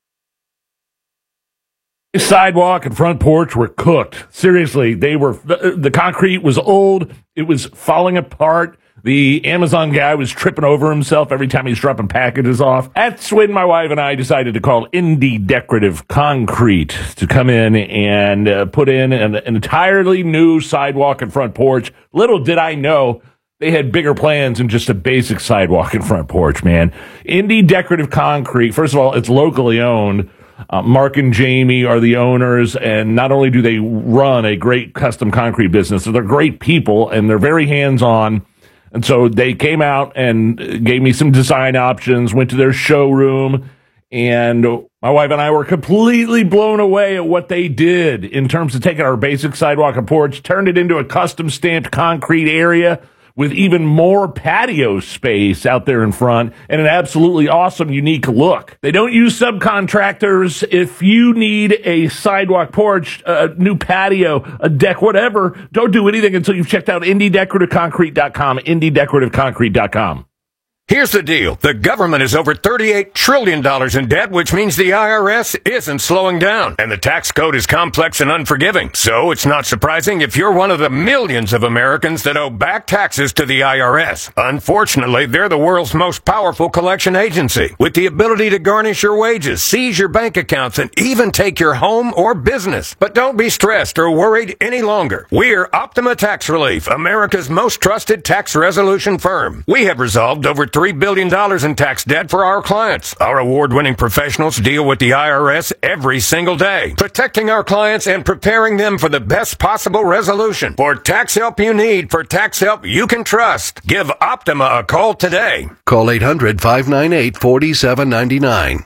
Sidewalk and front porch were cooked. Seriously, the concrete was old. It was falling apart. The Amazon guy was tripping over himself every time he's dropping packages off. That's when my wife and I decided to call Indy Decorative Concrete to come in and put in an entirely new sidewalk and front porch. Little did I know they had bigger plans than just a basic sidewalk and front porch, man. Indy Decorative Concrete, first of all, it's locally owned. Mark and Jamie are the owners, and not only do they run a great custom concrete business, they're great people, and they're very hands-on. And so they came out and gave me some design options, went to their showroom, and my wife and I were completely blown away at what they did in terms of taking our basic sidewalk and porch, turned it into a custom-stamped concrete area with even more patio space out there in front and an absolutely awesome, unique look. They don't use subcontractors. If you need a sidewalk porch, a new patio, a deck, whatever, don't do anything until you've checked out IndyDecorativeConcrete.com, IndyDecorativeConcrete.com. Here's the deal. The government is over $38 trillion in debt, which means the IRS isn't slowing down. And the tax code is complex and unforgiving. So it's not surprising if you're one of the millions of Americans that owe back taxes to the IRS. Unfortunately, they're the world's most powerful collection agency, with the ability to garnish your wages, seize your bank accounts, and even take your home or business. But don't be stressed or worried any longer. We're Optima Tax Relief, America's most trusted tax resolution firm. We have resolved over $3 billion in tax debt for our clients. Our award-winning professionals deal with the IRS every single day, protecting our clients and preparing them for the best possible resolution. For tax help you need, for tax help you can trust, give Optima a call today. Call 800-598-4799.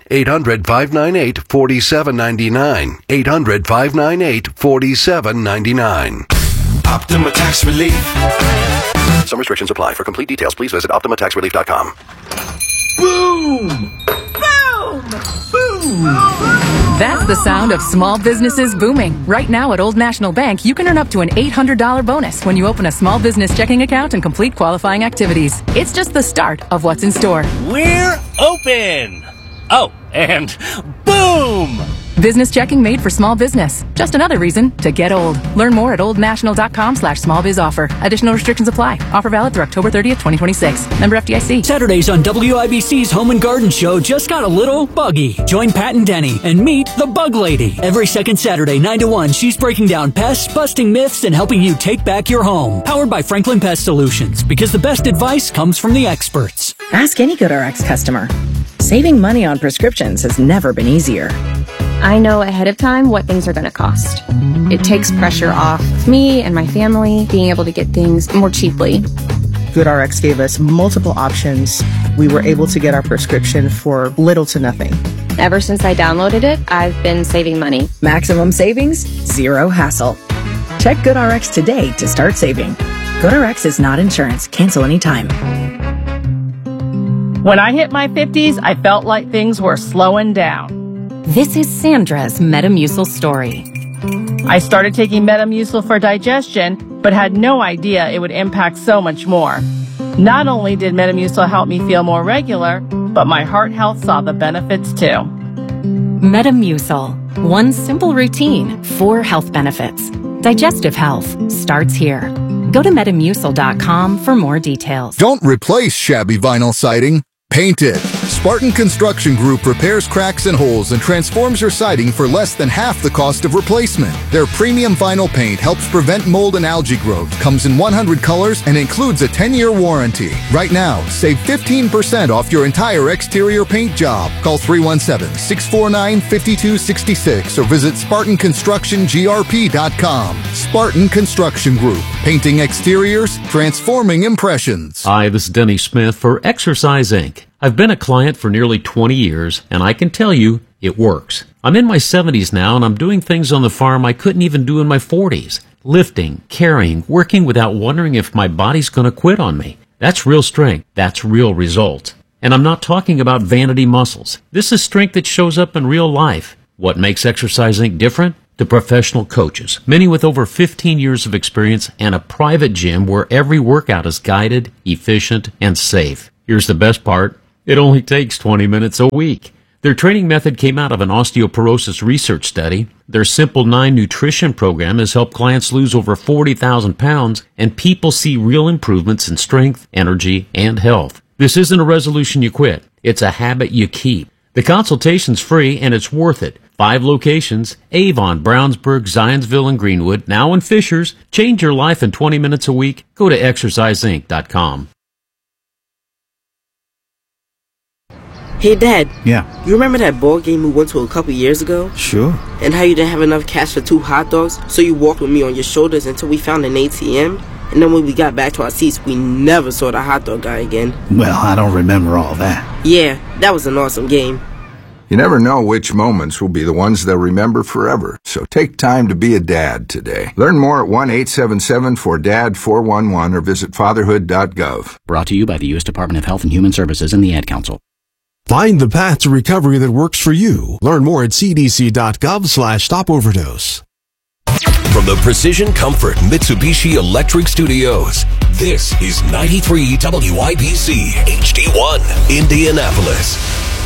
800-598-4799. 800-598-4799. Optima Tax Relief. Some restrictions apply. For complete details, please visit OptimaTaxRelief.com. Boom! Boom! Boom! That's the sound of small businesses booming. Right now at Old National Bank, you can earn up to an $800 bonus when you open a small business checking account and complete qualifying activities. It's just the start of what's in store. We're open! Oh, and boom! Business checking made for small business. Just another reason to get old. Learn more at oldnational.com/smallbizoffer. Additional restrictions apply. Offer valid through October 30th, 2026. Member FDIC. Saturdays on WIBC's Home and Garden Show just got a little buggy. Join Pat and Denny and meet the Bug Lady. Every second Saturday, 9 to 1, she's breaking down pests, busting myths, and helping you take back your home. Powered by Franklin Pest Solutions, because the best advice comes from the experts. Ask any GoodRx customer. Saving money on prescriptions has never been easier. I know ahead of time what things are going to cost. It takes pressure off me and my family being able to get things more cheaply. GoodRx gave us multiple options. We were able to get our prescription for little to nothing. Ever since I downloaded it, I've been saving money. Maximum savings, zero hassle. Check GoodRx today to start saving. GoodRx is not insurance. Cancel anytime. When I hit my 50s, I felt like things were slowing down. This is Sandra's Metamucil story. I started taking Metamucil for digestion, but had no idea it would impact so much more. Not only did Metamucil help me feel more regular, but my heart health saw the benefits too. Metamucil. One simple routine, 4 health benefits. Digestive health starts here. Go to Metamucil.com for more details. Don't replace shabby vinyl siding. Paint it. Spartan Construction Group repairs cracks and holes and transforms your siding for less than half the cost of replacement. Their premium vinyl paint helps prevent mold and algae growth, comes in 100 colors, and includes a 10-year warranty. Right now, save 15% off your entire exterior paint job. Call 317-649-5266 or visit SpartanConstructionGRP.com. Spartan Construction Group. Painting exteriors, transforming impressions. Hi, this is Denny Smith for Exercise Inc. I've been a client for nearly 20 years, and I can tell you it works. I'm in my 70s now, and I'm doing things on the farm I couldn't even do in my 40s. Lifting, carrying, working without wondering if my body's going to quit on me. That's real strength. That's real result. And I'm not talking about vanity muscles. This is strength that shows up in real life. What makes Exercise Inc. different? The professional coaches, many with over 15 years of experience and a private gym where every workout is guided, efficient, and safe. Here's the best part. It only takes 20 minutes a week. Their training method came out of an osteoporosis research study. Their Simple 9 nutrition program has helped clients lose over 40,000 pounds, and people see real improvements in strength, energy, and health. This isn't a resolution you quit. It's a habit you keep. The consultation's free, and it's worth it. 5 locations: Avon, Brownsburg, Zionsville, and Greenwood, now in Fishers. Change your life in 20 minutes a week. Go to exerciseinc.com. Hey, Dad. Yeah. You remember that ball game we went to a couple years ago? Sure. And how you didn't have enough cash for 2 hot dogs, so you walked with me on your shoulders until we found an ATM? And then when we got back to our seats, we never saw the hot dog guy again. Well, I don't remember all that. Yeah, that was an awesome game. You never know which moments will be the ones they'll remember forever, so take time to be a dad today. Learn more at 1-877-4DAD-411 or visit fatherhood.gov. Brought to you by the U.S. Department of Health and Human Services and the Ad Council. Find the path to recovery that works for you. Learn more at cdc.gov/stopoverdose. From the Precision Comfort Mitsubishi Electric Studios, this is 93 WIBC HD1, Indianapolis.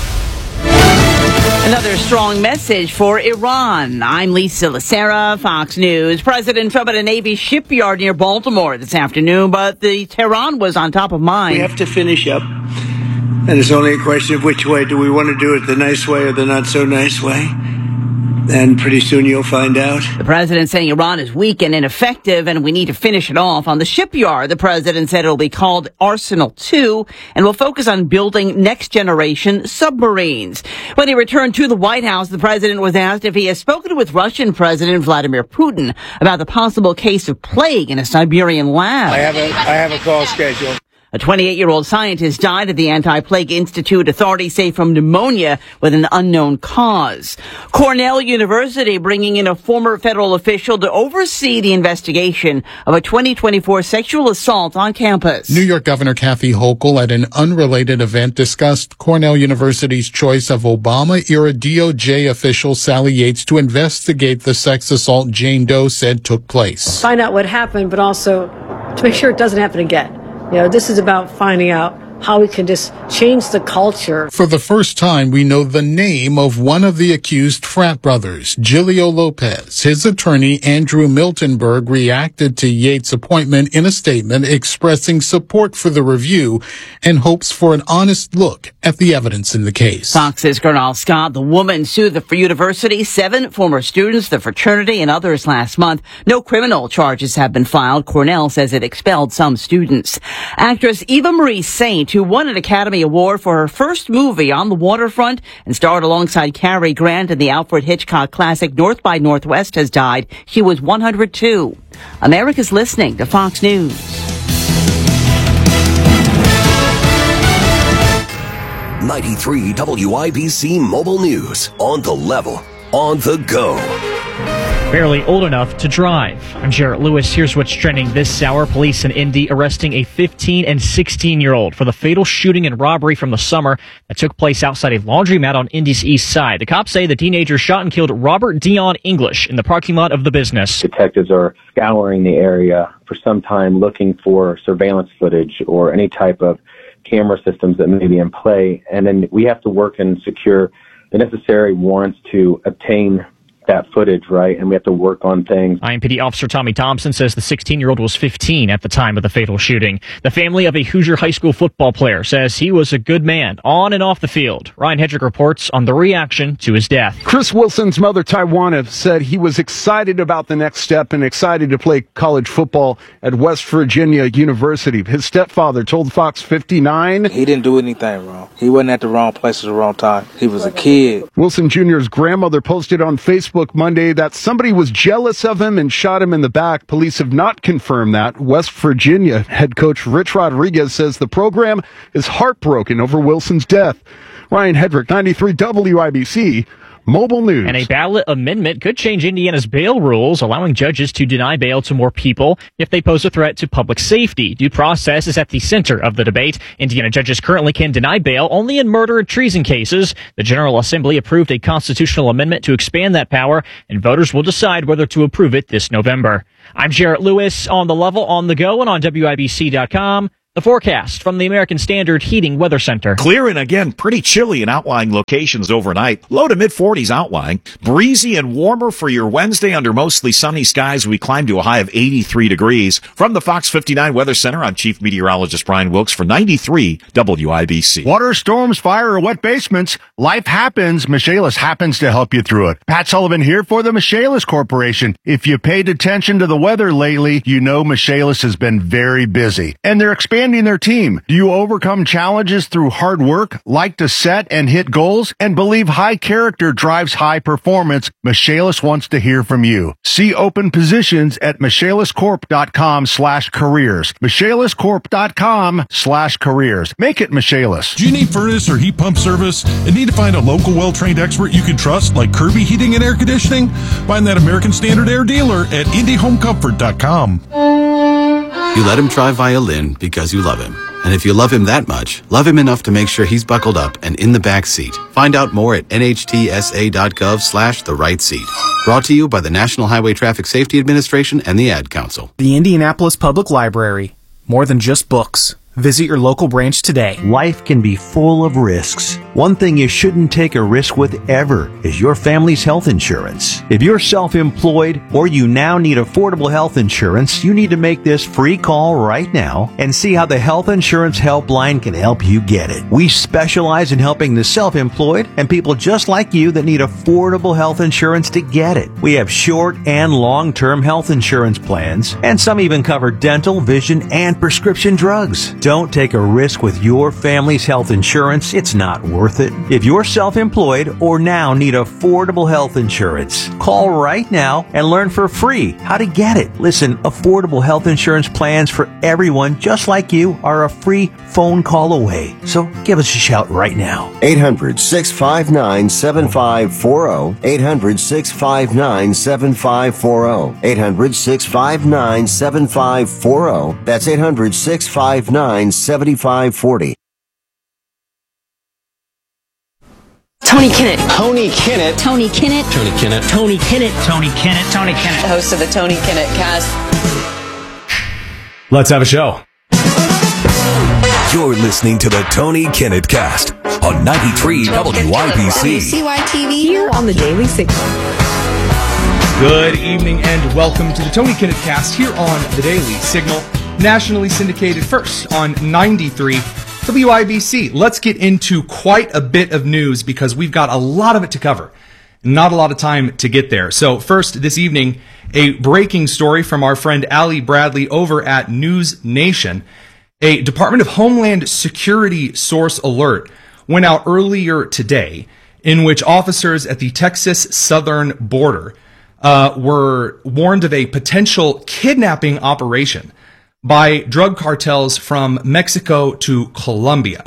Another strong message for Iran. I'm Lisa Lacera, Fox News. President Trump at a Navy shipyard near Baltimore this afternoon, but the Tehran was on top of mind. We have to finish up, and it's only a question of which way. Do we want to do it the nice way or the not so nice way? And pretty soon you'll find out. The president saying Iran is weak and ineffective and we need to finish it off. On the shipyard, the president said it'll be called Arsenal 2 and will focus on building next-generation submarines. When he returned to the White House, the president was asked if he has spoken with Russian President Vladimir Putin about the possible case of plague in a Siberian lab. I have a call scheduled. A 28-year-old scientist died at the Anti-Plague Institute, authorities say, from pneumonia with an unknown cause. Cornell University bringing in a former federal official to oversee the investigation of a 2024 sexual assault on campus. New York Governor Kathy Hochul at an unrelated event discussed Cornell University's choice of Obama-era DOJ official Sally Yates to investigate the sex assault Jane Doe said took place. Find out what happened, but also to make sure it doesn't happen again. You know, this is about finding out how we can just change the culture. For the first time, we know the name of one of the accused frat brothers, Gilio Lopez. His attorney, Andrew Miltenberg, reacted to Yates' appointment in a statement expressing support for the review and hopes for an honest look at the evidence in the case. Fox's Gernal Scott, the woman, sued the university, 7 former students, the fraternity, and others last month. No criminal charges have been filed. Cornell says it expelled some students. Actress Eva Marie Saint, who won an Academy Award for her first movie On the Waterfront and starred alongside Cary Grant in the Alfred Hitchcock classic North by Northwest, has died. She was 102. America's listening to Fox News. '93 WIBC Mobile News. On the level, on the go. Barely old enough to drive. I'm Jarrett Lewis. Here's what's trending this hour. Police in Indy arresting a 15 and 16-year-old for the fatal shooting and robbery from the summer that took place outside a laundromat on Indy's east side. The cops say the teenager shot and killed Robert Dion English in the parking lot of the business. Detectives are scouring the area for some time looking for surveillance footage or any type of camera systems that may be in play. And then we have to work and secure the necessary warrants to obtain that footage, right? And we have to work on things. IMPD Officer Tommy Thompson says the 16-year-old was 15 at the time of the fatal shooting. The family of a Hoosier high school football player says he was a good man on and off the field. Ryan Hedrick reports on the reaction to his death. Chris Wilson's mother, Tywana, said he was excited about the next step and excited to play college football at West Virginia University. His stepfather told Fox 59. He didn't do anything wrong. He wasn't at the wrong place at the wrong time. He was a kid. Wilson Jr.'s grandmother posted on Facebook Facebook Monday that somebody was jealous of him and shot him in the back. Police have not confirmed that. West Virginia head coach Rich Rodriguez says the program is heartbroken over Wilson's death. Ryan Hedrick, 93 WIBC. Mobile News. And a ballot amendment could change Indiana's bail rules, allowing judges to deny bail to more people if they pose a threat to public safety. Due process is at the center of the debate. Indiana judges currently can deny bail only in murder and treason cases. The General Assembly approved a constitutional amendment to expand that power, and voters will decide whether to approve it this November. I'm Jarrett Lewis on The Level, on the go, and on WIBC.com. The forecast from the American Standard Heating Weather Center. Clear and again, pretty chilly in outlying locations overnight. Low to mid-40s outlying. Breezy and warmer for your Wednesday under mostly sunny skies. We climb to a high of 83 degrees. From the Fox 59 Weather Center, I'm Chief Meteorologist Brian Wilkes for 93 WIBC. Water, storms, fire, or wet basements. Life happens. Michaelis happens to help you through it. Pat Sullivan here for the Michaelis Corporation. If you paid attention to the weather lately, you know Michaelis has been very busy. And they're expanding their team. Do you overcome challenges through hard work, like to set and hit goals, and believe high character drives high performance? Michaelis wants to hear from you. See open positions at michaeliscorp.com/careers. michaeliscorp.com/careers. Make it Michaelis. Do you need furnace or heat pump service and need to find a local well-trained expert you can trust like Kirby Heating and Air Conditioning? Find that American Standard Air dealer at IndyHomeComfort.com. You let him try violin because you love him. And if you love him that much, love him enough to make sure he's buckled up and in the back seat. Find out more at nhtsa.gov/the right seat. Brought to you by the National Highway Traffic Safety Administration and the Ad Council. The Indianapolis Public Library. More than just books. Visit your local branch today. Life can be full of risks. One thing you shouldn't take a risk with ever is your family's health insurance. If you're self-employed or you now need affordable health insurance, you need to make this free call right now and see how the Health Insurance Helpline can help you get it. We specialize in helping the self-employed and people just like you that need affordable health insurance to get it. We have short and long-term health insurance plans, and some even cover dental, vision, and prescription drugs. Don't take a risk with your family's health insurance. It's not worth it. If you're self-employed or now need affordable health insurance, call right now and learn for free how to get it. Listen, affordable health insurance plans for everyone just like you are a free phone call away. So give us a shout right now. 800-659-7540. 800-659-7540. 800-659-7540. That's 800-659-7540. Tony Kinnett. Tony Kinnett. Tony Kinnett. Tony Kinnett. Tony Kinnett. Tony Kinnett. Tony Kinnett. The host of the Tony Kinnett Cast. Let's have a show. You're listening to the Tony Kinnett Cast on 93 WIBC. WCYTV here on the Daily Signal. Good evening and welcome to the Tony Kinnett Cast here on the Daily Signal. Nationally syndicated first on 93 WIBC. Let's get into quite a bit of news because we've got a lot of it to cover. Not a lot of time to get there. So first this evening, a breaking story from our friend Allie Bradley over at News Nation. A Department of Homeland Security source alert went out earlier today in which officers at the Texas southern border were warned of a potential kidnapping operation by drug cartels from Mexico to Colombia.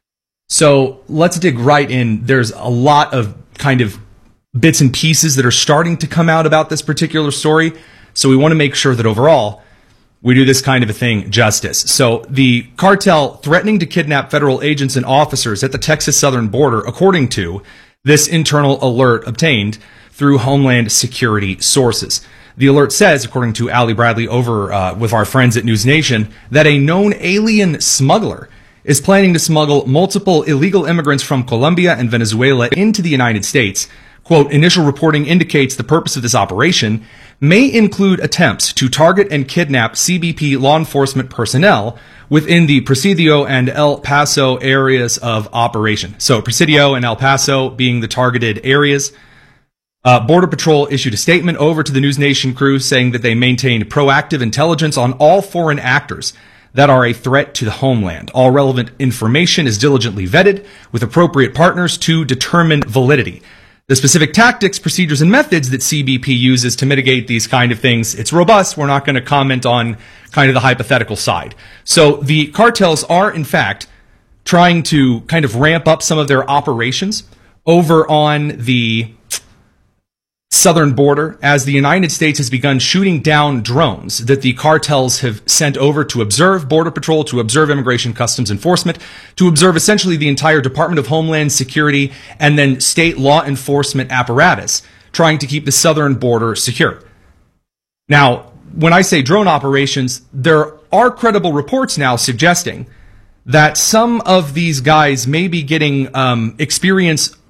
So let's dig right in. There's a lot of kind of bits and pieces that are starting to come out about this particular story. So we want to make sure that overall we do this kind of a thing justice. So the cartel threatening to kidnap federal agents and officers at the Texas southern border, according to this internal alert obtained through Homeland Security sources. The alert says, according to Allie Bradley over with our friends at News Nation, that a known alien smuggler is planning to smuggle multiple illegal immigrants from Colombia and Venezuela into the United States. Quote, initial reporting indicates the purpose of this operation may include attempts to target and kidnap CBP law enforcement personnel within the Presidio and El Paso areas of operation. So Presidio and El Paso being the targeted areas. Border Patrol issued a statement over to the News Nation crew saying that they maintain proactive intelligence on all foreign actors that are a threat to the homeland. All relevant information is diligently vetted with appropriate partners to determine validity. the specific tactics, procedures, and methods that CBP uses to mitigate these kind of things, it's robust. We're not going to comment on kind of the hypothetical side. So the cartels are, in fact, trying to kind of ramp up some of their operations over on the southern border as the United States has begun shooting down drones that the cartels have sent over to observe Border Patrol, to observe Immigration Customs Enforcement, to observe essentially the entire Department of Homeland Security and then state law enforcement apparatus, trying to keep the southern border secure. Now, when I say drone operations, there are credible reports now suggesting that some of these guys may be getting experience